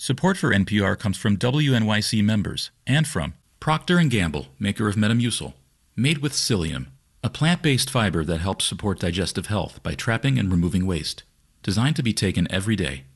Support for NPR comes from WNYC members and from Procter & Gamble, maker of Metamucil, made with psyllium, a plant-based fiber that helps support digestive health by trapping and removing waste. Designed to be taken every day.